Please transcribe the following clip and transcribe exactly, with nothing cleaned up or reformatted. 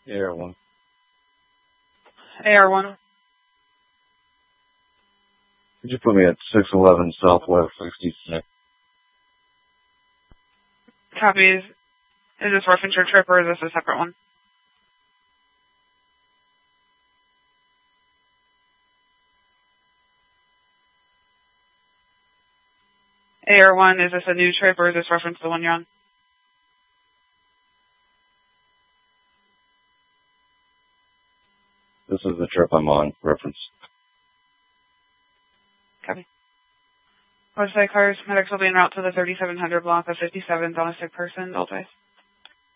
A R one. A R one. Could you put me at six eleven Southwest sixty-six? Copies. Is this reference your trip or is this a separate one? A R one, is this a new trip or is this reference the one you're on? This is the trip I'm on. Reference. Copy. Website cars, medics will be en route to the thirty-seven hundred block of fifty-sevens on a sick person, adult